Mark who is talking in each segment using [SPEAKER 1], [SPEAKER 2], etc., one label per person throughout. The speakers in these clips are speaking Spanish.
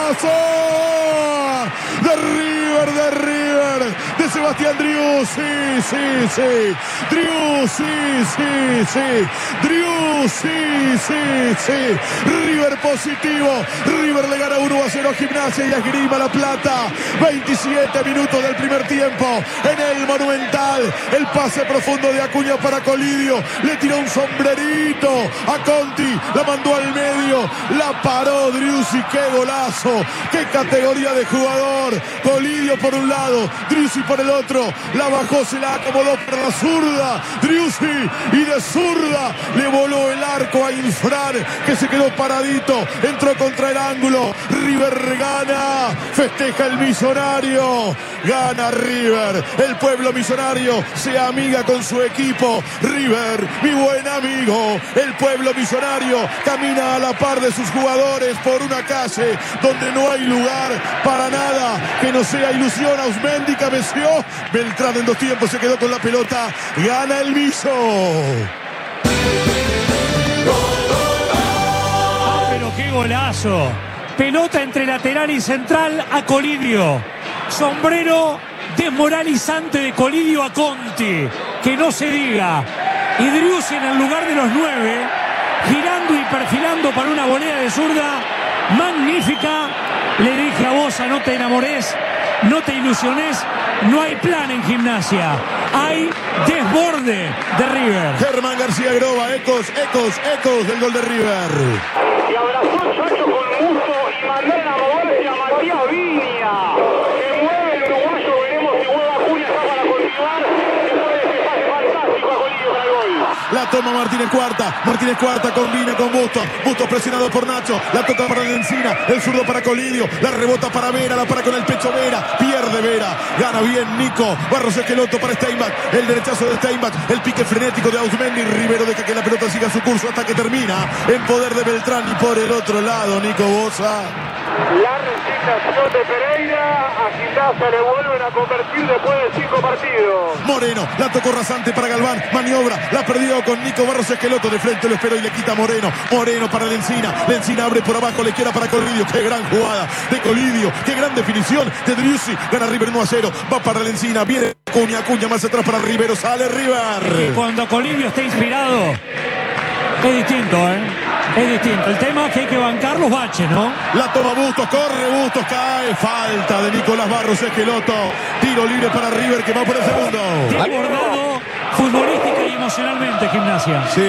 [SPEAKER 1] golazo de River, de Sebastián Driussi, Driussi, River positivo, River le gana 1-0 a Gimnasia y Esgrima La Plata, 27 minutos del primer tiempo, en el Monumental, el pase profundo de Acuña para Colidio, le tiró un sombrerito a Conti, la mandó al medio, la paró Driussi, qué golazo, qué categoría de jugador, Colidio por un lado, Driussi por el otro, la bajó, se la acomodó para la zurda, Driussi, y de zurda le voló el arco a Infran, que se quedó paradito, entró contra el ángulo, River gana, festeja el millonario, gana River, el pueblo millonario se amiga con su equipo, River, mi buen amigo, el pueblo millonario camina a la par de sus jugadores por una calle donde no hay lugar para nada que no sea ilusión. Ausmendi cabeció, Beltrán en 2 tiempos se quedó con la pelota, gana el Millo.
[SPEAKER 2] Pero qué golazo, pelota entre lateral y central a Colidio, sombrero desmoralizante de Colidio a Conti, que no se diga, y Driussi en el lugar de los 9, girando y perfilando para una volea de zurda magnífica. Le dije a Bosa, no te enamores, no te ilusiones, no hay plan en Gimnasia, hay desborde de River.
[SPEAKER 1] Germán García Groba, ecos del gol de River.
[SPEAKER 3] Y abrazó Chacho con gusto y mandaron a moverse a Matías Viña. Se mueve el uruguayo, veremos si vuelve Acuña está para continuar después de ese pase fantástico a Colidio para el gol.
[SPEAKER 1] La toma Martínez Cuarta combina con Bustos presionado por Nacho, la toca para Lencina, el zurdo para Colidio, la rebota para Vera, la para con el pecho Vera, pierde Vera, gana bien Nico Barros Esqueloto para Steinbach, el derechazo de Steinbach, el pique frenético de Ausmendi, Rivero deja que la pelota siga su curso hasta que termina en poder de Beltrán, y por el otro lado Nico Bosa.
[SPEAKER 3] La resignación de Pereira, a Gimnasia le vuelven a convertir después de 5 partidos.
[SPEAKER 1] Moreno, la tocó rasante para Galván, maniobra, la perdió con Nico Barros Esqueloto, de frente lo esperó y le quita Moreno para Lencina abre por abajo, le queda para Colidio, qué gran jugada de Colidio, qué gran definición de Driussi, gana River 1-0, va para Lencina, viene Acuña más atrás para Rivero, sale River.
[SPEAKER 2] Y cuando Colidio está inspirado, es distinto, es distinto. El tema es que hay que bancar los baches, ¿no?
[SPEAKER 1] La toma Bustos, corre Bustos, cae, falta de Nicolás Barros Esqueloto, tiro libre para River que va por el segundo.
[SPEAKER 2] Te ha abordado futbolística y emocionalmente Gimnasia.
[SPEAKER 1] Sí.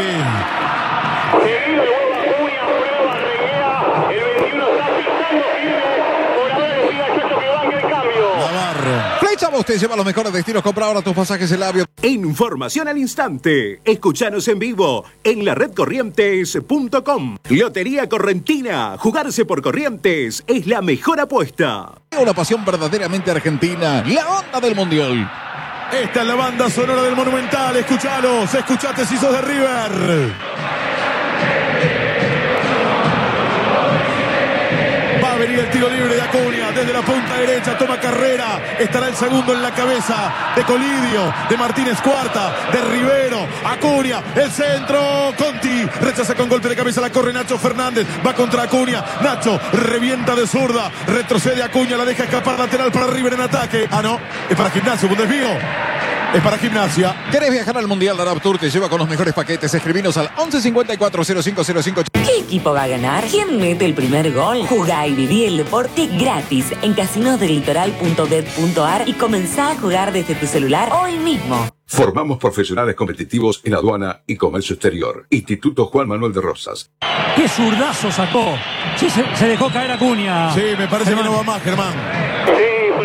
[SPEAKER 3] Seguido el gol de Acuña, prueba, reguea, el 21 está pisando firme, por haber decidido a Chacho que banque el cambio.
[SPEAKER 1] Navarro.
[SPEAKER 4] Flecha te lleva a los mejores destinos. Compra ahora tus pasajes en Labio.
[SPEAKER 5] Información al instante. Escuchanos en vivo en la redcorrientes.com. Lotería Correntina. Jugarse por Corrientes es la mejor apuesta.
[SPEAKER 4] Una pasión verdaderamente argentina. La onda del Mundial.
[SPEAKER 1] Esta es la banda sonora del Monumental. Escuchate si sos de River. Va a venir el tiro libre de Acuña desde la punta derecha, toma carrera, estará el segundo en la cabeza de Colidio, de Martínez Cuarta, de Rivero, Acuña, el centro, Conti, rechaza con golpe de cabeza, la corre Nacho Fernández, va contra Acuña, Nacho revienta de zurda, retrocede Acuña, la deja escapar lateral para River en ataque, no, es para Gimnasia, un desvío. Es para Gimnasia.
[SPEAKER 4] ¿Querés viajar al Mundial? La Arab Tour te lleva con los mejores paquetes. Escribinos al 11 54 0505.
[SPEAKER 6] ¿Qué equipo va a ganar? ¿Quién mete el primer gol? Jugá y viví el deporte gratis en casinosdelitoral.bet.ar y comenzá a jugar desde tu celular hoy mismo.
[SPEAKER 7] Formamos profesionales competitivos en aduana y comercio exterior. Instituto Juan Manuel de Rosas.
[SPEAKER 2] ¡Qué zurdazo sacó! Sí, se dejó caer Acuña.
[SPEAKER 1] Sí, me parece que no va más, Germán.
[SPEAKER 3] Sí,